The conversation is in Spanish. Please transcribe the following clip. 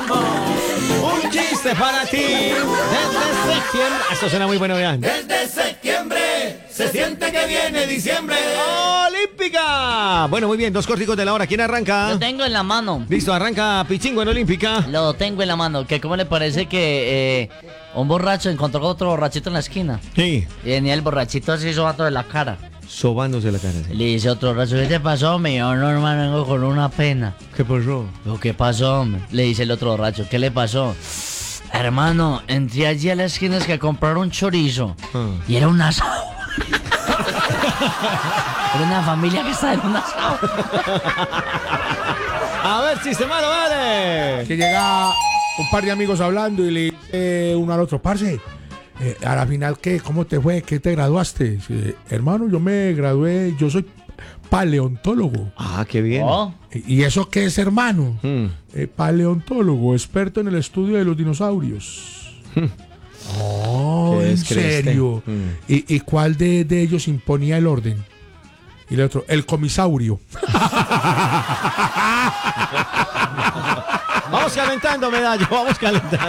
Un chiste para ti. Desde septiembre. Esto suena muy bueno, vean. Desde septiembre se siente que viene diciembre. ¡Olímpica! Bueno, muy bien, 2 corticos de la hora. ¿Quién arranca? Lo tengo en la mano. Listo, arranca Pichingo en Olímpica. Lo tengo en la mano. ¿Que cómo le parece que un borracho encontró a otro borrachito en la esquina? Sí. Y venía el borrachito así sobando de la cara. Sobándose la cara. Sí. Le dice otro borracho, ¿qué te pasó, hombre? Yo no, hermano, vengo con una pena. ¿Qué pasó? Digo, ¿qué pasó, hombre? Le dice el otro borracho, ¿qué le pasó? Hermano, entré allí a la esquina que a comprar un chorizo. Y era un asado. Era una familia que estaba en un asado. A ver, sistemano, vale. Que llega un par de amigos hablando y le dice uno al otro, parce, a la final, ¿qué? ¿Cómo te fue? ¿Qué te graduaste? Dice, hermano, yo me gradué, yo soy paleontólogo. Ah, qué bien. Oh. ¿Y eso qué es, hermano? Paleontólogo, experto en el estudio de los dinosaurios. Oh, ¿Qué ¿en es, creeste? serio? ¿Y cuál de ellos imponía el orden? Y el otro, el comisaurio. Vamos calentando, medallo, vamos calentando.